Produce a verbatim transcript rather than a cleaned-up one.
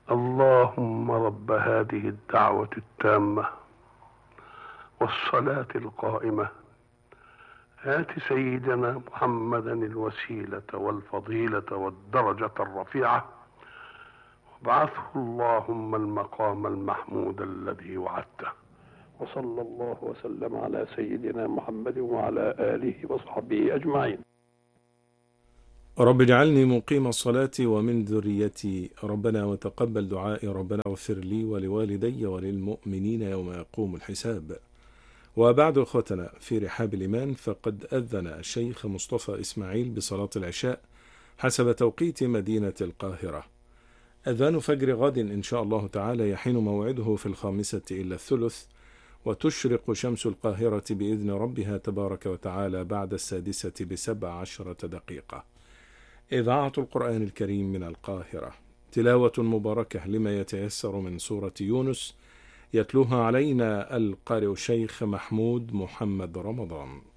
اللهم رب هذه الدعوة التامة والصلاة القائمة آت سيدنا محمدا الوسيلة والفضيلة والدرجة الرفيعة وابعثه اللهم المقام المحمود الذي وعدته. وصلى الله وسلم على سيدنا محمد وعلى آله وصحبه أجمعين. رب اجعلني مقيم الصلاة ومن ذريتي، ربنا وتقبل دعائي، ربنا اغفر لي ولوالدي وللمؤمنين يوم يقوم الحساب. وبعد أخوتنا في رحاب الإيمان، فقد أذن الشيخ مصطفى إسماعيل بصلاة العشاء حسب توقيت مدينة القاهرة. أذان فجر غد إن شاء الله تعالى يحين موعده في الخامسة إلا الثلث، وتشرق شمس القاهرة بإذن ربها تبارك وتعالى بعد السادسة بسبع عشرة دقيقة. إذاعة القرآن الكريم من القاهرة، تلاوة مباركة لما يتيسر من سورة يونس، يتلوها علينا القارئ الشيخ محمود محمد رمضان.